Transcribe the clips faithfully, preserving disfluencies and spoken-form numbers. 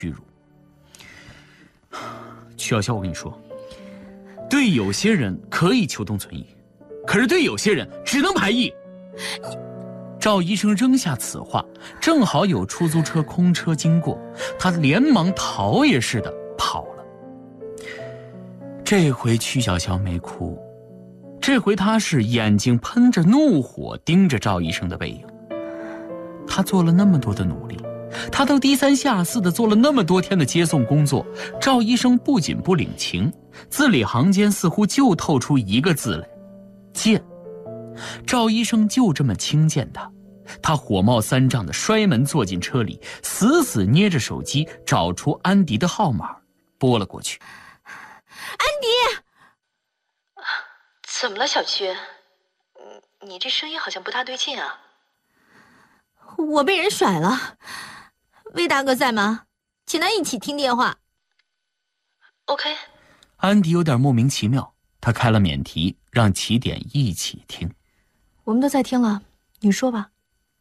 屈辱。曲小潇，我跟你说，对有些人可以求同存异，可是对有些人只能排异。赵医生扔下此话，正好有出租车空车经过，他连忙逃也似的跑了。这回曲小潇没哭，这回他是眼睛喷着怒火盯着赵医生的背影。他做了那么多的努力，他都低三下四的做了那么多天的接送工作，赵医生不仅不领情，字里行间似乎就透出一个字来：贱。赵医生就这么轻贱他，他火冒三丈的摔门坐进车里，死死捏着手机找出安迪的号码，拨了过去。 安迪， 怎么了，小区？你这声音好像不大对劲啊。 我被人甩了，魏大哥在吗？请他一起听电话。 OK。 安迪有点莫名其妙，他开了免提，让起点一起听。 我们都在听了，你说吧。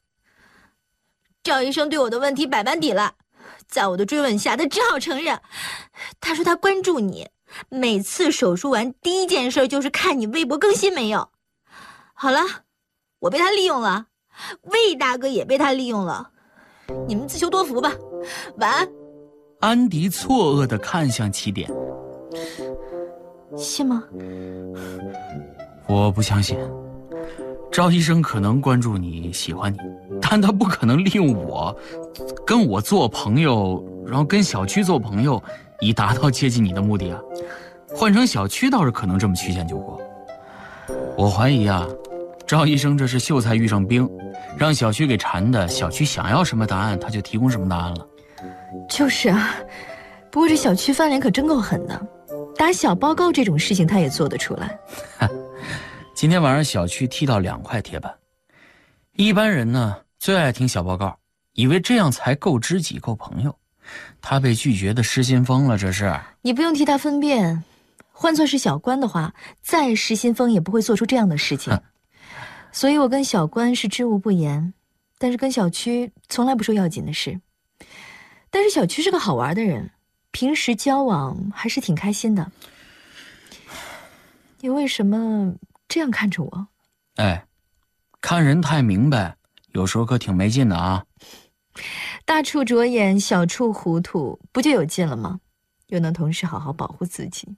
赵医生对我的问题百般抵赖，在我的追问下，他只好承认。他说他关注你，每次手术完第一件事就是看你微博更新没有。好了，我被他利用了，魏大哥也被他利用了，你们自求多福吧，晚安。 安迪错愕地看向起点。 信吗？ 我不相信。赵医生可能关注你，喜欢你，但他不可能利用我，跟我做朋友，然后跟小区做朋友，以达到接近你的目的啊。换成小区倒是可能这么曲线救国。我怀疑啊，赵医生这是秀才遇上兵，让小区给缠的，小区想要什么答案他就提供什么答案了。 就是啊，不过这小区翻脸可真够狠的，打小报告这种事情他也做得出来。 今天晚上小区踢到两块铁板，一般人呢最爱听小报告，以为这样才够知己够朋友，他被拒绝的失心疯了。这是你不用替他分辨，换作是小关的话，再失心疯也不会做出这样的事情。所以我跟小关是知无不言，但是跟小区从来不说要紧的事。但是小区是个好玩的人，平时交往还是挺开心的。你为什么这样看着我？ 哎，看人太明白，有时候可挺没劲的啊。 大处着眼，小处糊涂，不就有劲了吗？又能同时好好保护自己。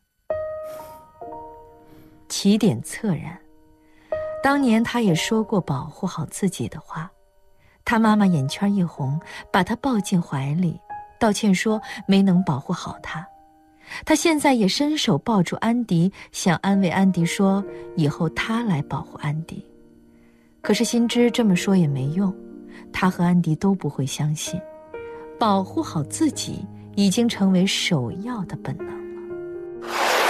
起点恻然，当年他也说过保护好自己的话。他妈妈眼圈一红，把他抱进怀里，道歉说没能保护好他。他现在也伸手抱住安迪，想安慰安迪说以后他来保护安迪。可是心知这么说也没用，他和安迪都不会相信，保护好自己已经成为首要的本能了。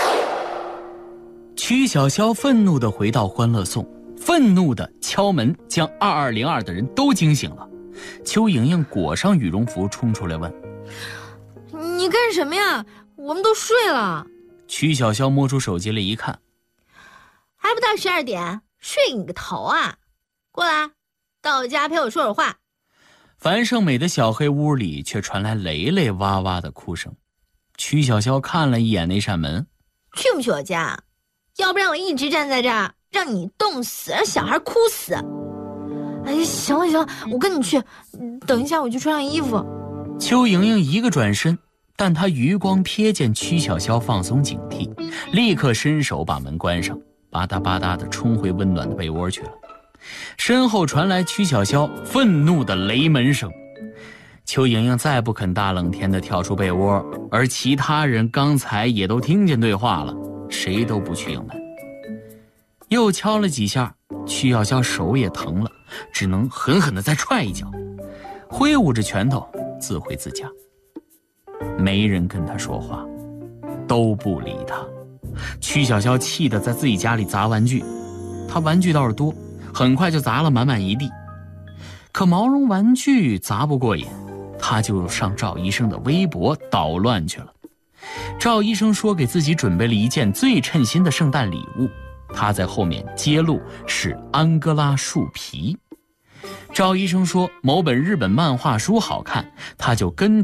曲小潇愤怒地回到欢乐颂，愤怒地敲门，将二二零二的人都惊醒了。邱莹莹裹上羽绒服冲出来问： 你干什么呀？我们都睡了。 曲小潇摸出手机来一看， 还不到十二点，睡你个头啊！过来，到我家陪我说会儿话。 樊胜美的小黑屋里却传来雷雷哇哇的哭声。曲小潇看了一眼那扇门， 去不去我家？要不然我一直站在这儿，让你冻死，让小孩哭死。哎呀，行了行了，我跟你去，等一下我去穿上衣服。 邱莹莹一个转身，但她余光瞥见曲小潇放松警惕，立刻伸手把门关上，吧嗒吧嗒地冲回温暖的被窝去了。身后传来曲小潇愤怒的雷门声。邱莹莹再不肯大冷天地跳出被窝，而其他人刚才也都听见对话了，谁都不去应门。又敲了几下，曲小潇手也疼了，只能狠狠地再踹一脚，挥舞着拳头自回自家。没人跟他说话，都不理他。曲小潇气得在自己家里砸玩具，他玩具倒是多，很快就砸了满满一地。可毛绒玩具砸不过瘾，他就上赵医生的微博捣乱去了。赵医生说给自己准备了一件最称心的圣诞礼物，他在后面揭露是安哥拉树皮。赵医生说某本日本漫画书好看，他就跟帖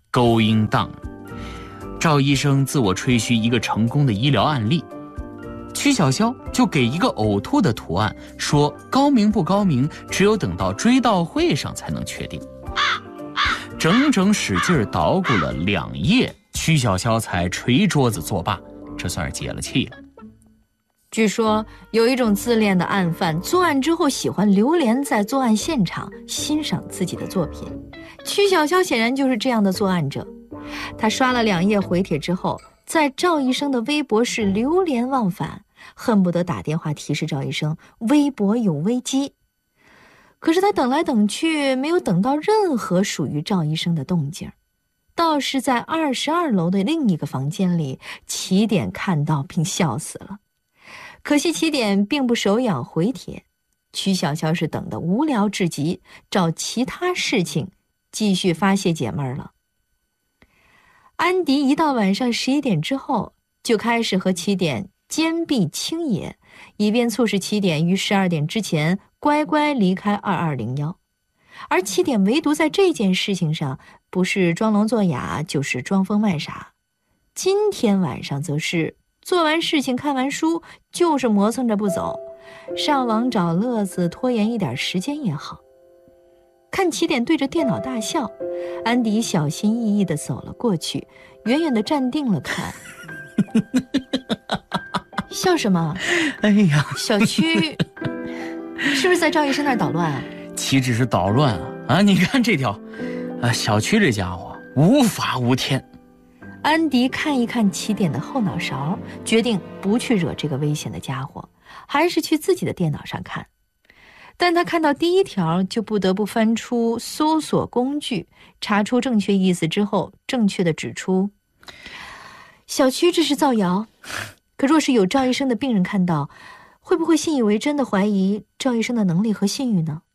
going down。赵医生自我吹嘘一个成功的医疗案例，曲筱绡就给一个呕吐的图案，说高明不高明，只有等到追悼会上才能确定。整整使劲捣鼓了两夜，曲筱绡才捶桌子作罢，这算是解了气了。 据说有一种自恋的案犯，作案之后喜欢流连在作案现场，欣赏自己的作品。曲筱绡显然就是这样的作案者。他刷了两页回帖之后，在赵医生的微博是流连忘返，恨不得打电话提示赵医生微博有危机。可是他等来等去，没有等到任何属于赵医生的动静，倒是在二十二楼的另一个房间里，起点看到并笑死了。可惜起点并不手痒回帖，曲筱绡是等得无聊至极，找其他事情继续发泄解闷了。安迪一到晚上十一点之后，就开始和起点坚壁清野，以便促使起点于十二点之前乖乖离开二二零一。而起点唯独在这件事情上，不是装聋作哑，就是装疯卖傻。今天晚上则是做完事情看完书，就是磨蹭着不走，上网找乐子，拖延一点时间也好。看起点对着电脑大笑，安迪小心翼翼地走了过去，远远地站定了看。笑什么？ 哎呀， 小区是不是在赵医生那儿捣乱啊？ 岂止是捣乱啊！啊，你看这条，啊，小区这家伙无法无天。 安迪看一看起点的后脑勺，决定不去惹这个危险的家伙，还是去自己的电脑上看。但他看到第一条，就不得不翻出搜索工具，查出正确意思之后，正确的指出小区这是造谣。可若是有赵医生的病人看到，会不会信以为真的怀疑赵医生的能力和信誉呢？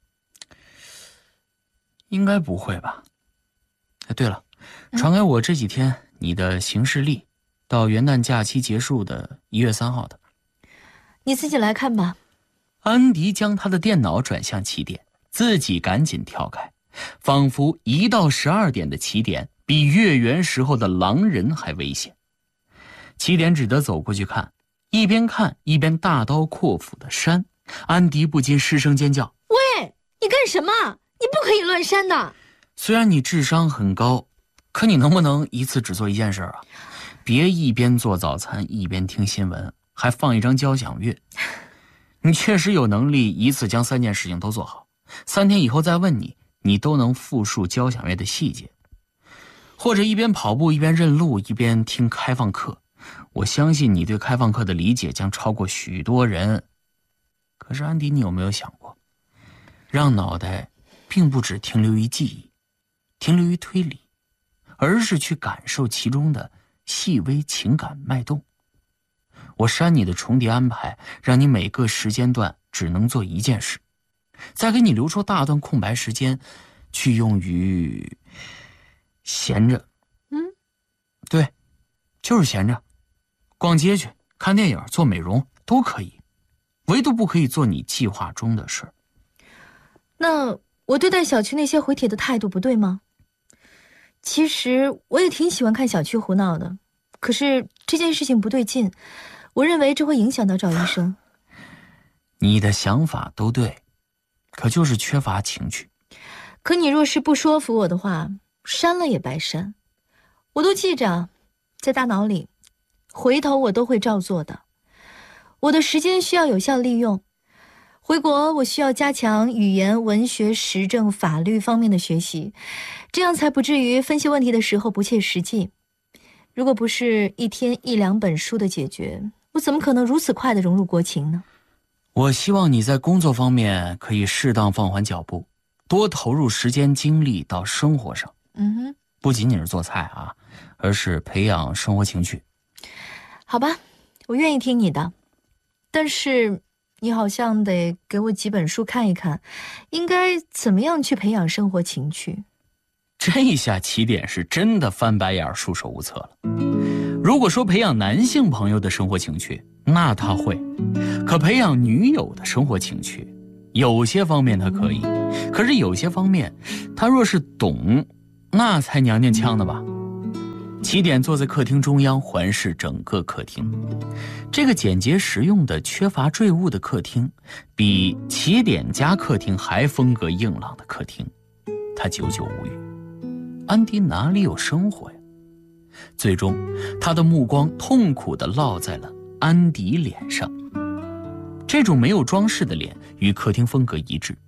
应该不会吧。哎，对了，传给我这几天你的行事历，到元旦假期结束的一月三号的。 你自己来看吧。 安迪将他的电脑转向起点，自己赶紧跳开，仿佛一到十二点的起点比月圆时候的狼人还危险。起点只得走过去看，一边看一边大刀阔斧的扇。安迪不禁失声尖叫： 喂，你干什么？你不可以乱扇的。 虽然你智商很高，可你能不能一次只做一件事啊？别一边做早餐一边听新闻，还放一张交响乐。你确实有能力一次将三件事情都做好，三天以后再问你，你都能复述交响乐的细节。或者一边跑步一边认路一边听开放课，我相信你对开放课的理解将超过许多人。可是安迪，你有没有想过，让脑袋并不只停留于记忆，停留于推理，而是去感受其中的细微情感脉动。我删你的重叠安排，让你每个时间段只能做一件事，再给你留出大段空白时间，去用于闲着。 嗯， 对，就是闲着，逛街去，看电影，做美容都可以，唯独不可以做你计划中的事。 那我对待小区那些回帖的态度不对吗？其实我也挺喜欢看小区胡闹的，可是这件事情不对劲，我认为这会影响到赵医生。 你的想法都对，可就是缺乏情趣。 可你若是不说服我的话，删了也白删。我都记着，在大脑里，回头我都会照做的。我的时间需要有效利用，回国我需要加强语言、文学、时政、法律方面的学习，这样才不至于分析问题的时候不切实际。如果不是一天一两本书的解决，我怎么可能如此快地融入国情呢？ 我希望你在工作方面可以适当放缓脚步，多投入时间精力到生活上。 嗯哼， 不仅仅是做菜啊，而是培养生活情趣。 好吧，我愿意听你的，但是你好像得给我几本书看一看，应该怎么样去培养生活情趣。 这一下起点是真的翻白眼束手无策了。如果说培养男性朋友的生活情趣，那他会，可培养女友的生活情趣，有些方面他可以，可是有些方面他若是懂， 那才娘娘腔呢吧。起点坐在客厅中央，环视整个客厅。这个简洁实用的、缺乏赘物的客厅，比起点家客厅还风格硬朗的客厅，他久久无语。安迪哪里有生活呀？最终，他的目光痛苦地落在了安迪脸上。这种没有装饰的脸与客厅风格一致。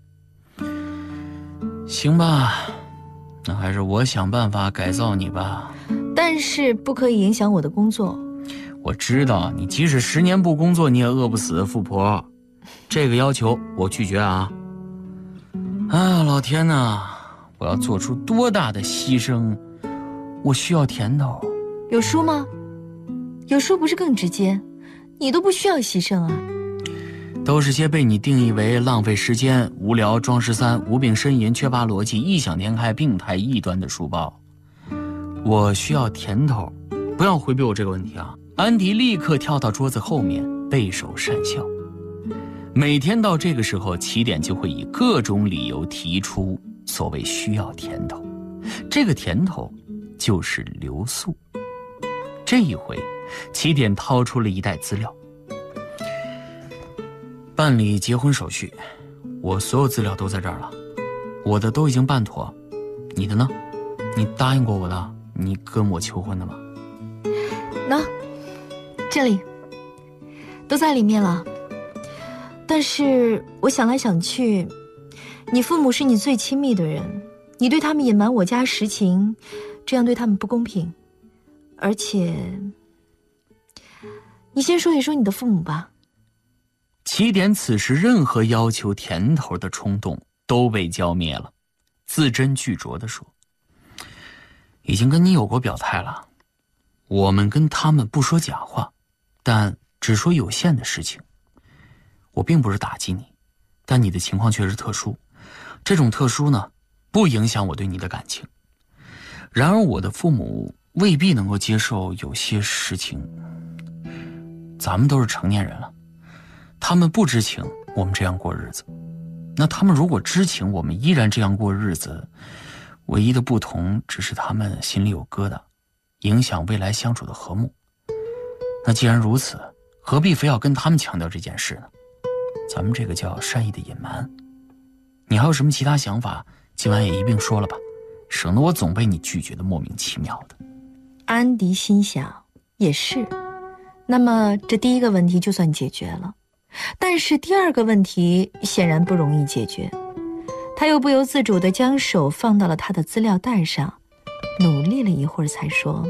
行吧，那还是我想办法改造你吧。 但是不可以影响我的工作。 我知道你即使十年不工作你也饿不死，富婆。这个要求我拒绝啊！哎呀，老天哪！我要做出多大的牺牲？我需要甜头。 有书吗？有书不是更直接？你都不需要牺牲啊。 都是些被你定义为浪费时间、无聊、装饰三、无病呻吟、缺乏逻辑、异想天开、病态异端的书报。我需要甜头，不要回避我这个问题啊！安迪立刻跳到桌子后面，背手讪笑。每天到这个时候，起点就会以各种理由提出所谓需要甜头，这个甜头就是留宿。这一回，起点掏出了一袋资料。办理结婚手续，我所有资料都在这儿了，我的都已经办妥，你的呢？你答应过我的，你跟我求婚的吗？ 喏，这里都在里面了。但是我想来想去，你父母是你最亲密的人，你对他们隐瞒我家实情，这样对他们不公平。而且，你先说一说你的父母吧。 起点此时任何要求甜头的冲动都被浇灭了，字斟句酌地说：“已经跟你有过表态了，我们跟他们不说假话，但只说有限的事情。我并不是打击你，但你的情况确实特殊，这种特殊呢，不影响我对你的感情。然而我的父母未必能够接受有些事情，咱们都是成年人了。他们不知情我们这样过日子，那他们如果知情我们依然这样过日子，唯一的不同只是他们心里有疙瘩，影响未来相处的和睦。那既然如此，何必非要跟他们强调这件事呢？咱们这个叫善意的隐瞒。你还有什么其他想法，今晚也一并说了吧，省得我总被你拒绝的莫名其妙的。 安迪心想，也是，那么这第一个问题就算解决了。但是第二个问题显然不容易解决，他又不由自主地将手放到了他的资料袋上，努力了一会儿才说：“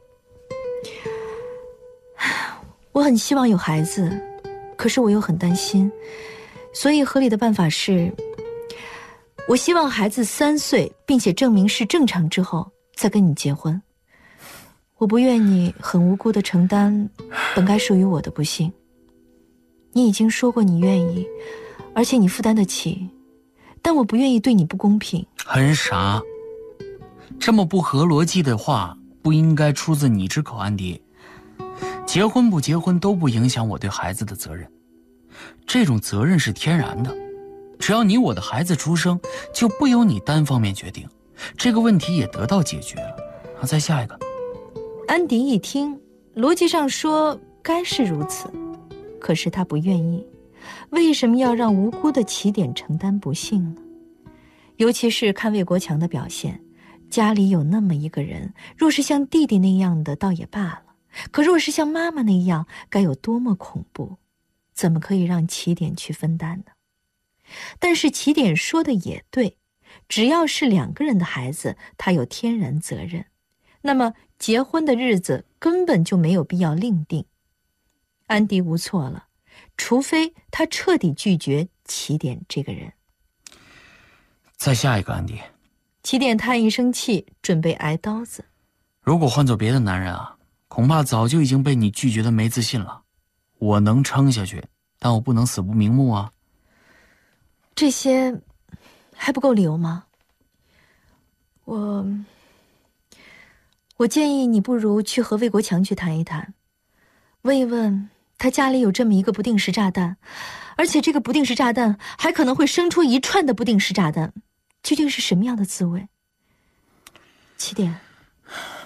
我很希望有孩子，可是我又很担心，所以合理的办法是，我希望孩子三岁并且证明是正常之后再跟你结婚。我不愿你很无辜地承担本该属于我的不幸。你已经说过你愿意，而且你负担得起，但我不愿意对你不公平。” 很傻，这么不合逻辑的话不应该出自你之口，安迪。结婚不结婚都不影响我对孩子的责任，这种责任是天然的，只要你我的孩子出生，就不由你单方面决定，这个问题也得到解决了。啊，再下一个。 安迪一听，逻辑上说该是如此，可是他不愿意。为什么要让无辜的起点承担不幸呢？尤其是看魏国强的表现，家里有那么一个人，若是像弟弟那样的倒也罢了，可若是像妈妈那样，该有多么恐怖，怎么可以让起点去分担呢？但是起点说的也对，只要是两个人的孩子，他有天然责任，那么结婚的日子根本就没有必要另定。安迪无措了，除非他彻底拒绝起点这个人。 再下一个，安迪。 起点叹一声气，准备挨刀子。 如果换做别的男人啊，恐怕早就已经被你拒绝的没自信了。我能撑下去，但我不能死不瞑目啊。 这些还不够理由吗？我我建议你不如去和魏国强去谈一谈，问一问他家里有这么一个不定时炸弹，而且这个不定时炸弹还可能会生出一串的不定时炸弹，究竟是什么样的滋味？ 七点。